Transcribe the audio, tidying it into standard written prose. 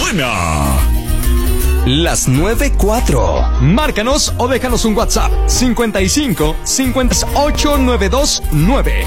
buena. Las 9:04. Márcanos o déjanos un WhatsApp 55 58 929